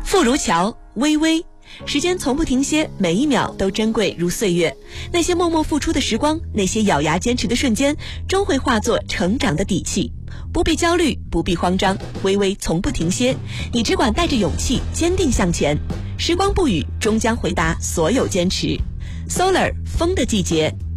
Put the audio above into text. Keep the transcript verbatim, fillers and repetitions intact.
傅如桥，微微。时间从不停歇，每一秒都珍贵如岁月。那些默默付出的时光，那些咬牙坚持的瞬间，终会化作成长的底气。不必焦虑，不必慌张，微微从不停歇，你只管带着勇气坚定向前。时光不语，终将回答所有坚持。Solar， 风的季节。